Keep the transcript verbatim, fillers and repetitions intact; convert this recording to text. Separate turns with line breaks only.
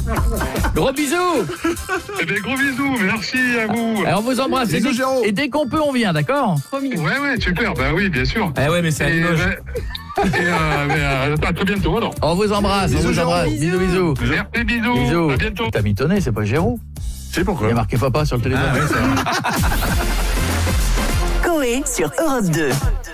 Gros bisous.
Eh bien, gros bisous, merci à vous.
Alors, on vous embrasse. Et
Bisous,
dès,
Géraud.
et dès qu'on peut, on vient, d'accord?
Promis.
Ouais, ouais, super, bah oui, bien sûr.
Eh ouais, mais c'est à
Et,
Limoges.
ben, et, euh, mais, euh, à très bientôt alors.
On vous embrasse, on
Bisous,
vous
Géraud.
embrasse. Bisous, bisous.
Merci, bisous.
Bisous.
À bientôt.
T'as mitonné, c'est pas Géraud.
C'est
Il
pourquoi
y a marqué papa sur le téléphone.
Ah, ouais, ça va.
Coé sur Europe deux.